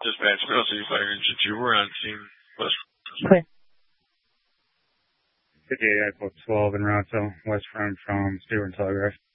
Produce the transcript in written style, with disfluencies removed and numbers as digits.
Dispatch, City Fire Engine 2, we're on scene. West. Clear. 58 Apple 12 in Rockville, West Front from Stewart and Telegraph.